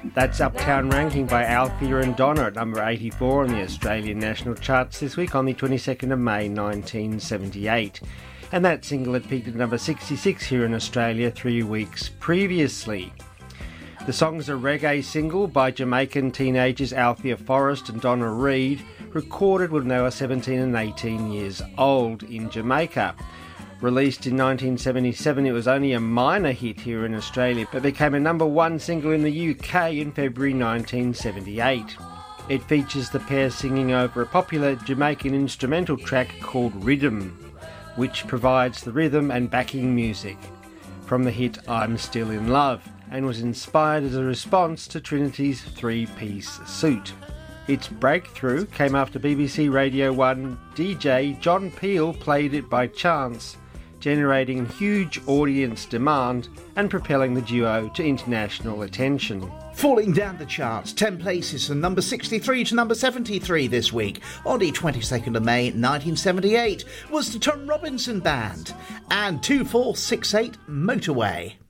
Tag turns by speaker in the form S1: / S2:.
S1: That's Uptown Ranking by Althea and Donna at number 84 on the Australian National Charts this week on the 22nd of May 1978. And that single had peaked at number 66 here in Australia 3 weeks previously. The song's a reggae single by Jamaican teenagers Althea Forrest and Donna Reed, recorded when they were 17 and 18 years old in Jamaica. Released in 1977, it was only a minor hit here in Australia, but became a number one single in the UK in February 1978. It features the pair singing over a popular Jamaican instrumental track called Rhythm, which provides the rhythm and backing music from the hit I'm Still in Love, and was inspired as a response to Trinity's three-piece suit. Its breakthrough came after BBC Radio 1 DJ John Peel played it by chance, generating huge audience demand and propelling the duo to international attention.
S2: Falling down the charts 10 places from number 63 to number 73 this week on the 22nd of May 1978 was the Tom Robinson Band and 2468 Motorway.